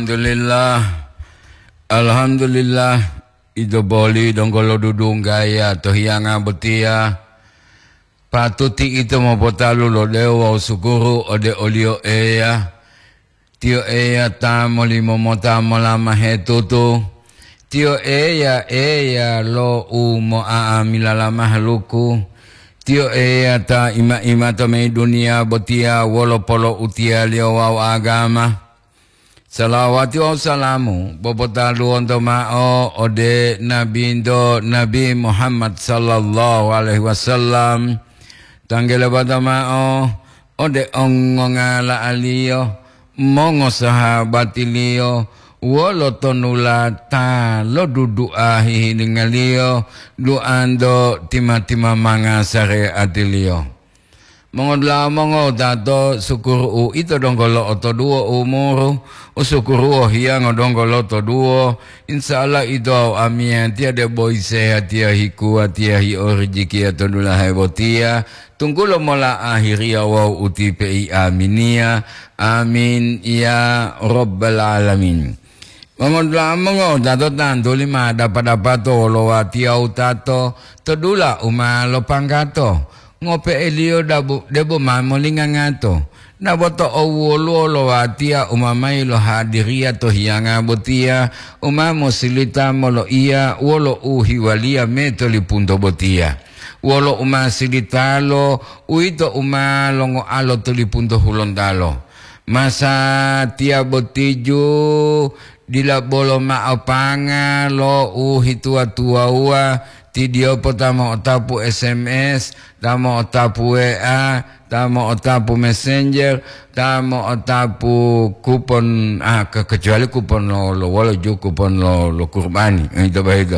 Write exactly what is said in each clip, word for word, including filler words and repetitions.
Alhamdulillah, Alhamdulillah, itu boleh dong kalau dudung gaya toh yang abetia. Patuti itu mau potalu lo dewa sukuru ode olio eya. Tio eya tamo limo motamo lama hetutu. Tio eya eya lo umo aamila lama haluku. Tio eya ta ima ima to me dunia botia wolo polo utia lio wau agama. Salawati wa salamu bobotalu onto ma'o ode nabi indo Nabi Muhammad sallallahu alaihi wasallam tanggele bata ma'o ode ongo ngala aliyo mongo sahabati liyo wolo tonula ta lo dudu ahi dengan liyo duando tima-tima manga sare adiliyo mongodla mongo tato sukuru itu dong kalau oto duo umuru usukuru hiang dong kalau oto duo insyaallah itu amin tiada boy sehat ya hiku tia hi orjiki atau dula hebotia tunggu lo mola akhiria wa uti pi aminia amin ya rabbal alamin mongodla mongo tato tanto lima dapat dapat to lo tia utato todula uma lo pangkato ngope elio dabu debo mamolinga ngato na boto owolo lo atia umamai lo hadiria to hianga botia umamo silita molo ia wolo uhi walia meto li punto botia wolo uma silitalo uito uma longo alo to li punto hulondalo masa tia botiju dila bolo ma opanga lo uhi tua tua ua ti dia potamo otapu S M S, tamo otapu W A, tamo otapu Messenger, tamo otapu kupon ah ke, kecuali kupon lo lo wala ju kupon lo lo kurbani itu baik itu.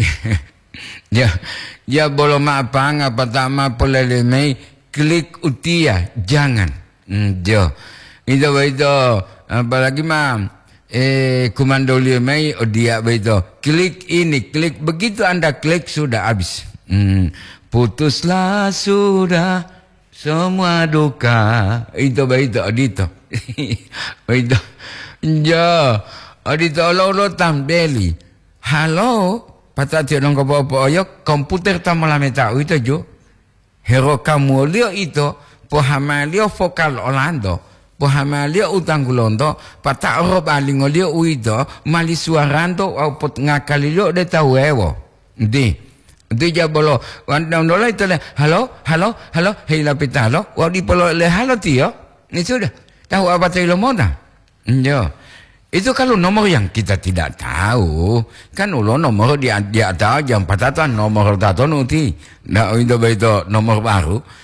Ya ya bolo ma panga patama polele mei klik utia jangan. Hmm, jo. Itu baik itu apalagi mam Eh, komando liamai oh dia begitu klik ini klik begitu anda klik sudah habis hmm. Putuslah sudah semua duka itu begitu adito begitu ja adito lo lo tambeli halo patah tiada nggak apa-apa yo komputer tamu lama tahu itu jo hero kamu lihat itu pohamalio vokal Orlando Pohamalia utang gulondo pata rob alingolio uido mali suaranto au pot ngakalilio de tawewo di di jabolo wanda ndola itu le halo halo halo hei lapitalo wa di polo le halo tio ni sudah tahu apa tilo moda yo itu kalau nomor yang kita tidak tahu kan ulo nomor dia dia tahu jam patatan nomor tato nuti nah itu itu nomor baru